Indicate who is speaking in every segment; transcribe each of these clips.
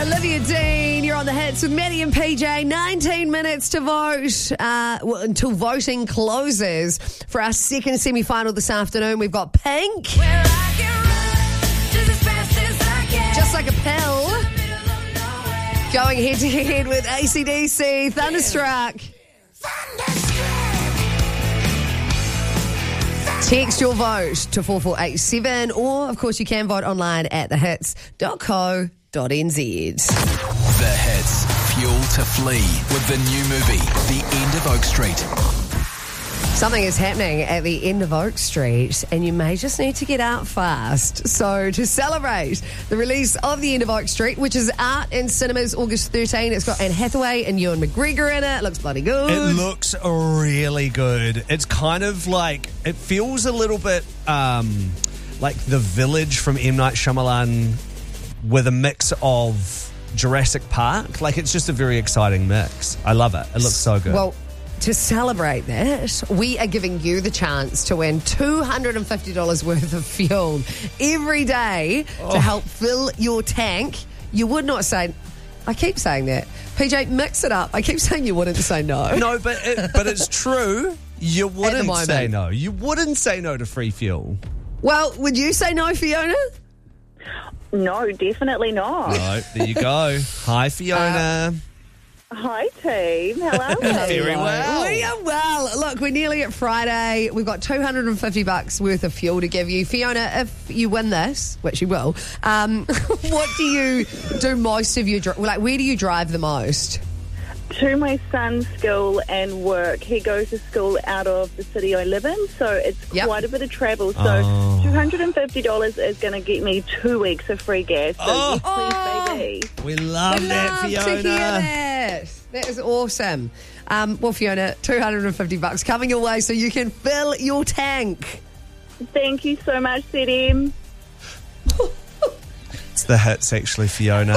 Speaker 1: Olivia Dean, you're on the hits with Maddie and PJ. 19 minutes to vote until voting closes for our second semi-final this afternoon. We've got Pink, Just Like a Pill, going head-to-head with AC/DC, Thunderstruck. Text your vote to 4487, or, of course, you can vote online at thehits.co.nz.
Speaker 2: The Hits, Fuel to Flee, with the new movie, The End of Oak Street.
Speaker 1: Something is happening at the end of Oak Street, and you may just need to get out fast. So, to celebrate the release of The End of Oak Street, which is out in cinemas August 13, it's got Anne Hathaway and Ewan McGregor in it. It looks bloody good.
Speaker 3: It looks really good. It's kind of like, it feels a little bit like The Village from M. Night Shyamalan with a mix of Jurassic Park. Like, it's just a very exciting mix. I love it. It looks so good.
Speaker 1: Well, to celebrate that, we are giving you the chance to win $250 worth of fuel every day to help fill your tank. You would not say... I keep saying that. PJ, mix it up. I keep saying you wouldn't say no.
Speaker 3: No, but it's true. You wouldn't say no. You wouldn't say no to free fuel.
Speaker 1: Well, would you say no, Fiona?
Speaker 4: No, definitely not.
Speaker 3: No, there you go. Hi, Fiona.
Speaker 4: Hi, team. How are we?
Speaker 3: Very well.
Speaker 1: We are well. Look, we're nearly at Friday. We've got $250 worth of fuel to give you. Fiona, if you win this, which you will, what do you do most of your... where do you drive the most?
Speaker 4: To my son's school and work. He goes to school out of the city I live in, so it's quite a bit of travel. So $250 is going to get me 2 weeks of free gas. So yes, please, baby.
Speaker 3: We love that, Fiona.
Speaker 1: To hear that. That is awesome. Well, Fiona, $250 coming your way so you can fill your tank.
Speaker 4: Thank you so much, ZM.
Speaker 3: It's the hits, actually, Fiona.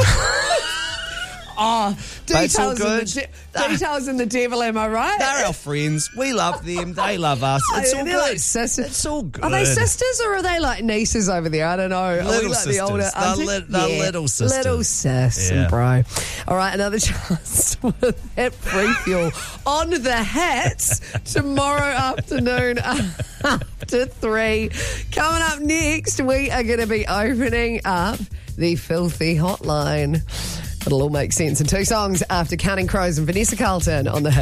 Speaker 1: Details in the devil, am I right?
Speaker 3: They're our friends. We love them. They love us. It's all
Speaker 1: They're
Speaker 3: good.
Speaker 1: like sisters.
Speaker 3: It's all good.
Speaker 1: Are they sisters or are they like nieces over there? I don't know.
Speaker 3: Little
Speaker 1: like
Speaker 3: sisters.
Speaker 1: The older
Speaker 3: They're little sisters.
Speaker 1: Little sis, bro. All right, another chance with that free fuel on the hits tomorrow afternoon after 3. Coming up next, we are going to be opening up the Filthy Hotline. It'll all make sense in 2 songs after Counting Crows and Vanessa Carlton on the hit.